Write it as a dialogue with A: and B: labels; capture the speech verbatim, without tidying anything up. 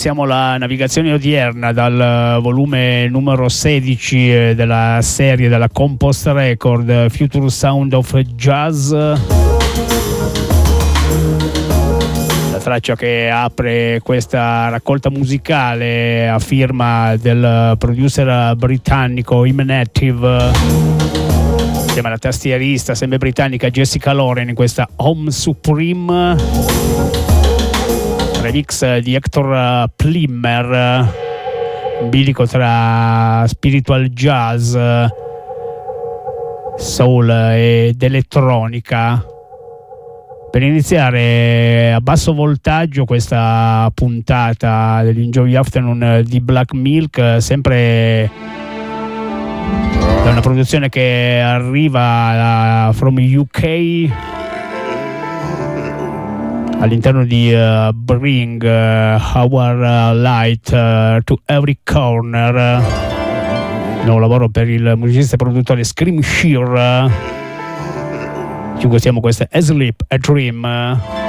A: iniziamo la navigazione odierna dal volume numero sedici della serie della Compost Record, Future Sound of Jazz. La traccia che apre questa raccolta musicale a firma del producer britannico Im Native, insieme alla tastierista sempre britannica Jessica Loren in questa Home Supreme, remix di Hector Plimmer, un bilico tra spiritual jazz, soul ed elettronica. Per iniziare a basso voltaggio questa puntata dell'Enjoy Afternoon di Black Milk, sempre da una produzione che arriva uh, from U K all'interno di uh, Bring uh, Our uh, Light uh, to Every Corner, nuovo lavoro per il musicista e produttore Scream Shear. Ci gustiamo questa Asleep a Dream.